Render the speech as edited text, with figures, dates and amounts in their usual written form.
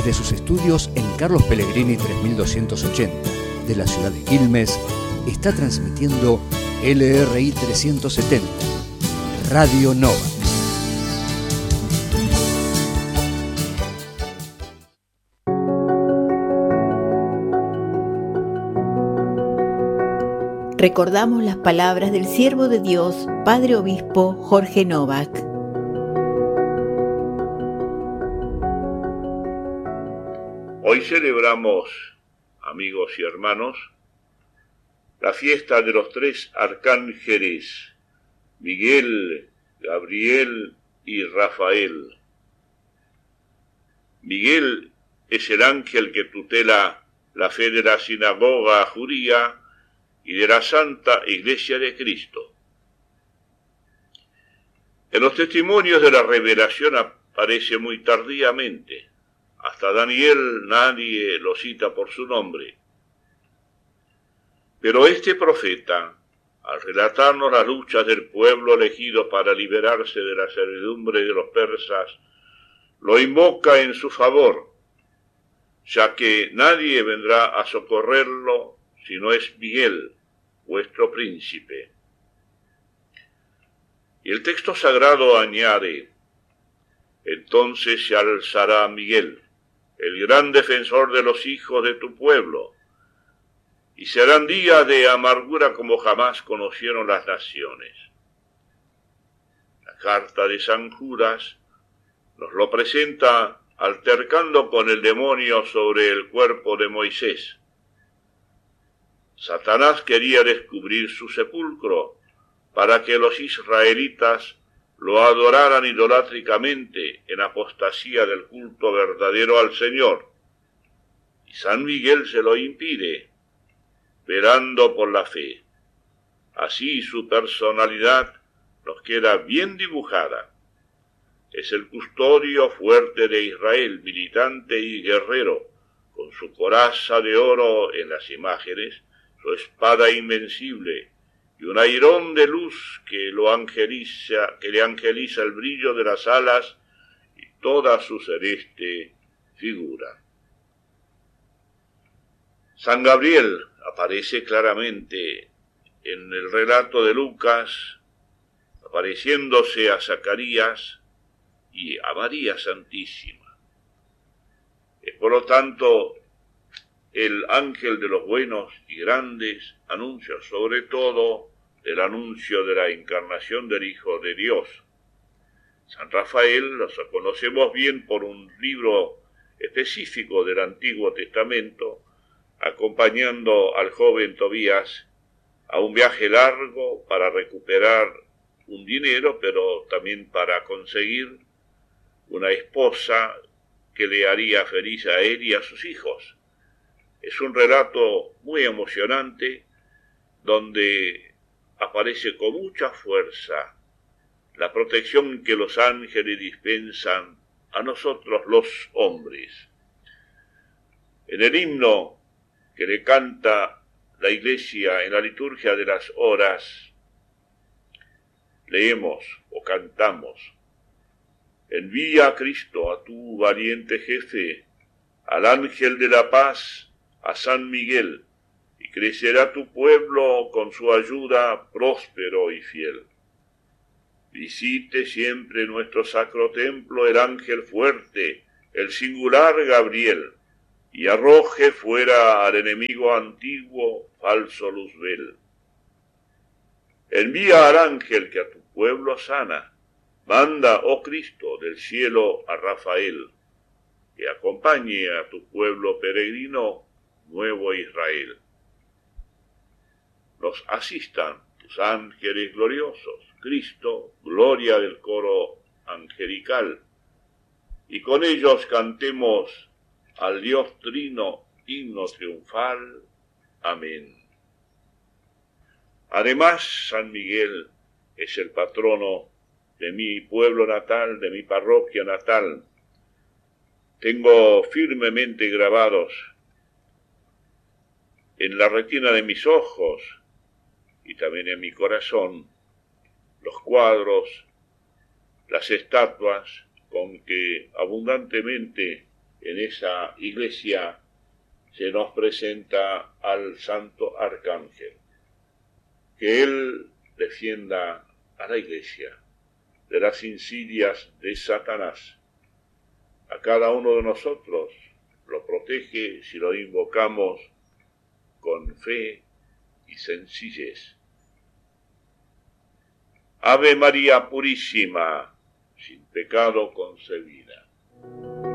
Desde sus estudios en Carlos Pellegrini 3280 de la ciudad de Quilmes, está transmitiendo LRI 370, Radio Nova. Recordamos las palabras del siervo de Dios, Padre Obispo Jorge Novak. Hoy celebramos, amigos y hermanos, la fiesta de los tres arcángeles, Miguel, Gabriel y Rafael. Miguel es el ángel que tutela la fe de la sinagoga judía y de la Santa Iglesia de Cristo. En los testimonios de la revelación aparece muy tardíamente. Hasta Daniel nadie lo cita por su nombre. Pero este profeta, al relatarnos las luchas del pueblo elegido para liberarse de la servidumbre de los persas, lo invoca en su favor, ya que nadie vendrá a socorrerlo si no es Miguel, vuestro príncipe. Y el texto sagrado añade: entonces se alzará Miguel, el gran defensor de los hijos de tu pueblo, y serán días de amargura como jamás conocieron las naciones. La carta de San Judas nos lo presenta altercando con el demonio sobre el cuerpo de Moisés. Satanás quería descubrir su sepulcro para que los israelitas lo adoraran idolátricamente en apostasía del culto verdadero al Señor. Y San Miguel se lo impide, velando por la fe. Así su personalidad nos queda bien dibujada. Es el custodio fuerte de Israel, militante y guerrero, con su coraza de oro en las imágenes, su espada invencible y un airón de luz que le angeliza el brillo de las alas y toda su celeste figura. San Gabriel aparece claramente en el relato de Lucas, apareciéndose a Zacarías y a María Santísima. Es por lo tanto el ángel de los buenos y grandes anuncios, sobre todo el anuncio de la encarnación del Hijo de Dios. San Rafael lo conocemos bien por un libro específico del Antiguo Testamento, acompañando al joven Tobías a un viaje largo para recuperar un dinero, pero también para conseguir una esposa que le haría feliz a él y a sus hijos. Es un relato muy emocionante donde aparece con mucha fuerza la protección que los ángeles dispensan a nosotros los hombres. En el himno que le canta la Iglesia en la liturgia de las horas, leemos o cantamos: envía a Cristo, a tu valiente jefe, al ángel de la paz, a San Miguel, y crecerá tu pueblo con su ayuda próspero y fiel. Visite siempre nuestro sacro templo el ángel fuerte, el singular Gabriel, y arroje fuera al enemigo antiguo, falso Luzbel. Envía al ángel que a tu pueblo sana, manda, oh Cristo, del cielo a Rafael, que acompañe a tu pueblo peregrino, nuevo Israel. Nos asistan tus ángeles gloriosos, Cristo, gloria del coro angelical, y con ellos cantemos al Dios Trino, himno triunfal. Amén. Además, San Miguel es el patrono de mi pueblo natal, de mi parroquia natal. Tengo firmemente grabados en la retina de mis ojos y también en mi corazón los cuadros, las estatuas con que abundantemente en esa iglesia se nos presenta al Santo Arcángel. Que Él defienda a la iglesia de las insidias de Satanás. A cada uno de nosotros lo protege si lo invocamos con fe y sencillez. Ave María Purísima, sin pecado concebida.